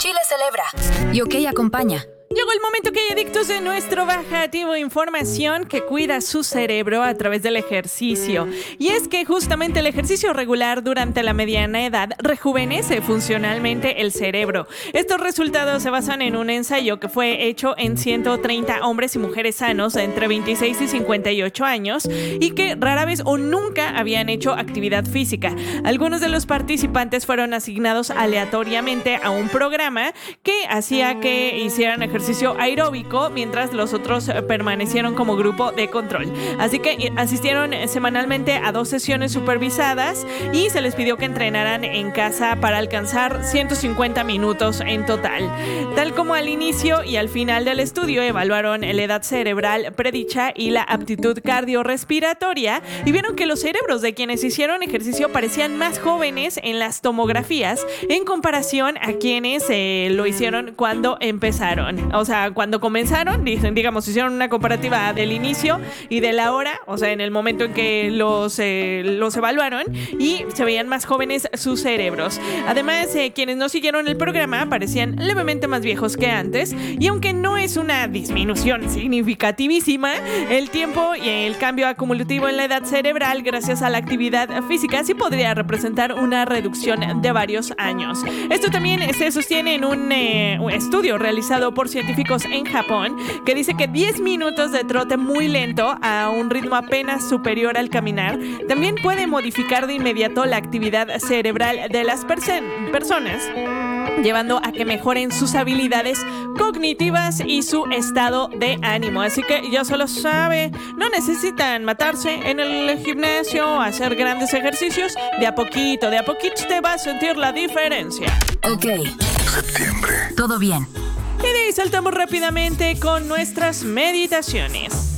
Chile celebra. Y OK acompaña. Llegó el momento que hay adictos de nuestro bajativo información que cuida su cerebro a través del ejercicio. Y es que justamente el ejercicio regular durante la mediana edad rejuvenece funcionalmente el cerebro. Estos resultados se basan en un ensayo que fue hecho en 130 hombres y mujeres sanos entre 26 y 58 años y que rara vez o nunca habían hecho actividad física. Algunos de los participantes fueron asignados aleatoriamente a un programa que hacía que hicieran ejercicio aeróbico, mientras los otros permanecieron como grupo de control. Así que asistieron semanalmente a 2 sesiones supervisadas y se les pidió que entrenaran en casa para alcanzar 150 minutos en total. Tal como al inicio y al final del estudio evaluaron la edad cerebral predicha y la aptitud cardiorrespiratoria y vieron que los cerebros de quienes hicieron ejercicio parecían más jóvenes en las tomografías en comparación a quienes lo hicieron cuando empezaron. O sea, cuando comenzaron, digamos, hicieron una comparativa del inicio y de la hora, o sea, en el momento en que los evaluaron y se veían más jóvenes sus cerebros. Además, quienes no siguieron el programa parecían levemente más viejos que antes y aunque no es una disminución significativísima, el tiempo y el cambio acumulativo en la edad cerebral gracias a la actividad física sí podría representar una reducción de varios años. Esto también se sostiene en un estudio realizado por científicos en Japón que dice que 10 minutos de trote muy lento a un ritmo apenas superior al caminar también puede modificar de inmediato la actividad cerebral de las personas, llevando a que mejoren sus habilidades cognitivas y su estado de ánimo. Así que ya se lo sabe, no necesitan matarse en el gimnasio o hacer grandes ejercicios. De a poquito te vas a sentir la diferencia. OK. Septiembre. Todo bien. Y de ahí saltamos rápidamente con nuestras meditaciones.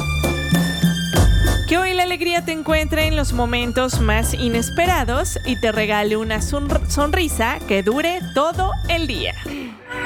Que hoy la alegría te encuentre en los momentos más inesperados y te regale una sonrisa que dure todo el día.